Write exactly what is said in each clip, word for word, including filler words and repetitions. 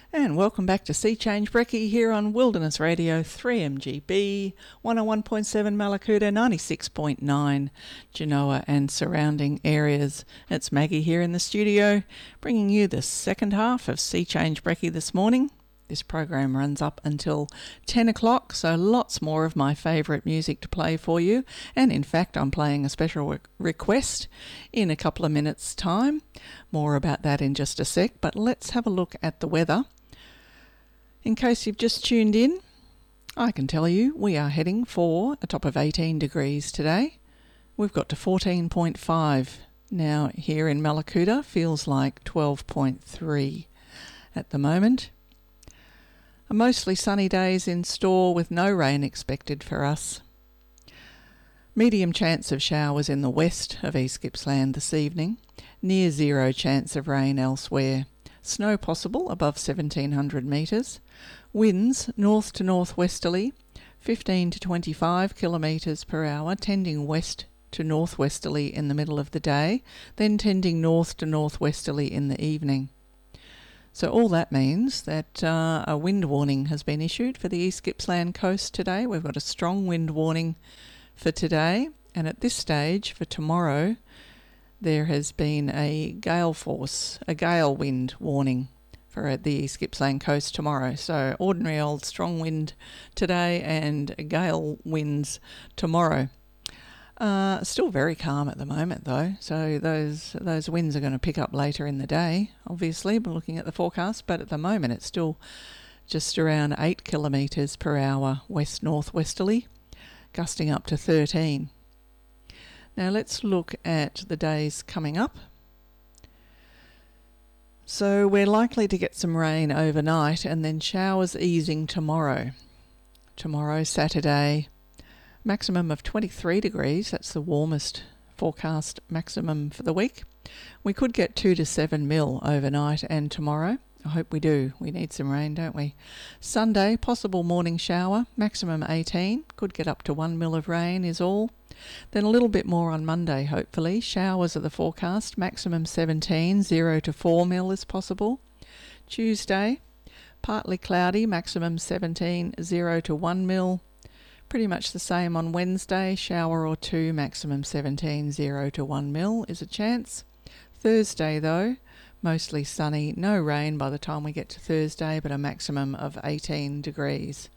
And welcome back to Sea Change Brekkie here on Wilderness Radio three M G B, one oh one point seven Mallacoota, ninety-six point nine Genoa and surrounding areas. It's Maggie here in the studio, bringing you the second half of Sea Change Brekkie this morning. This program runs up until ten o'clock, so lots more of my favourite music to play for you. And in fact, I'm playing a special re- request in a couple of minutes' time. More about that in just a sec, but let's have a look at the weather. In case you've just tuned in, I can tell you we are heading for a top of eighteen degrees today. We've got to fourteen point five now here in Mallacoota, feels like twelve point three at the moment. A mostly sunny days in store with no rain expected for us. Medium chance of showers in the west of East Gippsland this evening, near zero chance of rain elsewhere. Snow possible above seventeen hundred metres. Winds north to northwesterly, fifteen to twenty-five kilometres per hour, tending west to northwesterly in the middle of the day, then tending north to northwesterly in the evening. So all that means that uh, a wind warning has been issued for the East Gippsland coast today. We've got a strong wind warning for today, and at this stage for tomorrow there has been a gale force, a gale wind warning for the East Gippsland coast tomorrow. So ordinary old strong wind today and gale winds tomorrow. Uh, still very calm at the moment though, so those those winds are going to pick up later in the day, obviously, we're looking at the forecast, but at the moment it's still just around eight kilometres per hour west-northwesterly, gusting up to thirteen. Now let's look at the days coming up. So we're likely to get some rain overnight and then showers easing tomorrow. Tomorrow, Saturday, maximum of twenty-three degrees, that's the warmest forecast maximum for the week. We could get two to seven mil overnight and tomorrow. I hope we do. We need some rain, don't we? Sunday, possible morning shower, maximum eighteen. Could get up to one mil of rain is all. Then a little bit more on Monday, hopefully. Showers are the forecast, maximum seventeen, zero to four mil is possible. Tuesday, partly cloudy, maximum seventeen, zero to one mil. Pretty much the same on Wednesday, shower or two, maximum seventeen, zero to one mil is a chance. Thursday though, mostly sunny, no rain by the time we get to Thursday, but a maximum of eighteen degrees.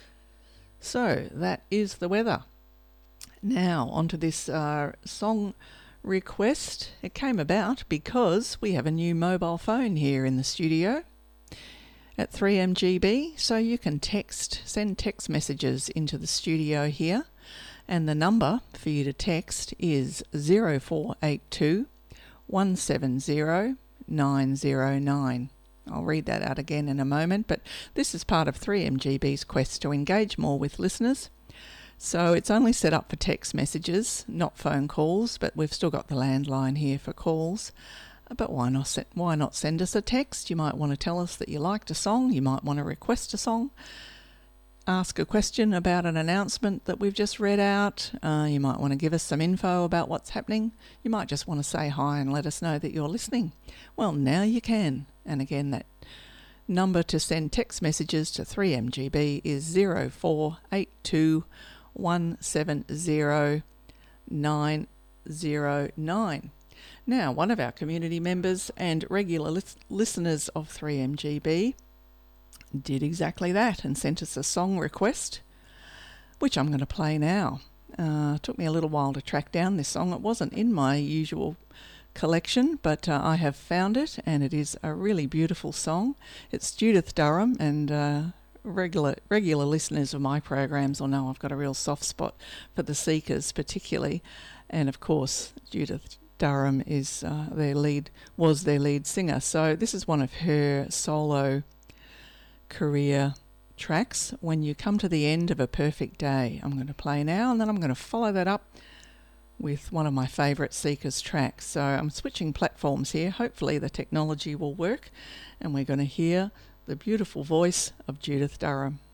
So that is the weather. Now onto this uh, song request. It came about because we have a new mobile phone here in the studio at three M G B, so you can text, send text messages into the studio here, and the number for you to text is zero four eight two, one seven zero, nine zero nine. I'll read that out again in a moment, but this is part of three M G B's quest to engage more with listeners. So it's only set up for text messages, not phone calls, but we've still got the landline here for calls. But why not, why not send us a text? You might want to tell us that you liked a song. You might want to request a song. Ask a question about an announcement that we've just read out. Uh, you might want to give us some info about what's happening. You might just want to say hi and let us know that you're listening. Well, now you can. And again, that number to send text messages to three M G B is zero four eight two, one seven zero, nine zero nine. Now, one of our community members and regular lis- listeners of three M G B did exactly that and sent us a song request, which I'm going to play now. Uh, it took me a little while to track down this song. It wasn't in my usual collection, but uh, I have found it, and it is a really beautiful song. It's Judith Durham, and uh, regular regular listeners of my programs will know I've got a real soft spot for the Seekers particularly, and of course Judith Durham is uh, their lead was their lead singer. So this is one of her solo career tracks, When You Come to the End of a Perfect Day. I'm going to play now, and then I'm going to follow that up with one of my favourite Seekers tracks. So I'm switching platforms here. Hopefully the technology will work, and we're going to hear the beautiful voice of Judith Durham.